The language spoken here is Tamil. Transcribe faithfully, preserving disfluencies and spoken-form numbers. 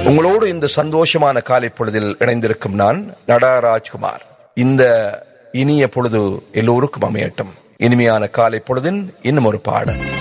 உங்களோடு இந்த சந்தோஷமான காலை பொழுதில் இணைந்திருக்கும் நான் நடா ராஜ்குமார். இந்த இனிய பொழுது எல்லோருக்கும் அமையட்டும். இனிமையான காலை பொழுதின் இன்னும் ஒரு பாடல்.